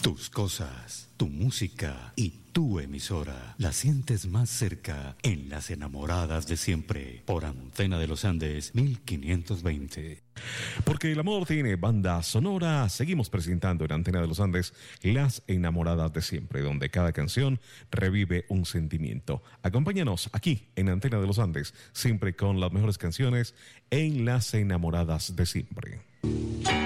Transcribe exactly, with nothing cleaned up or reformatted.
Tus cosas, tu música y tu emisora la sientes más cerca en Las Enamoradas de Siempre por Antena de los Andes mil quinientos veinte. Porque el amor tiene banda sonora, seguimos presentando en Antena de los Andes Las Enamoradas de Siempre, donde cada canción revive un sentimiento. Acompáñanos aquí en Antena de los Andes, siempre con las mejores canciones en Las Enamoradas de Siempre.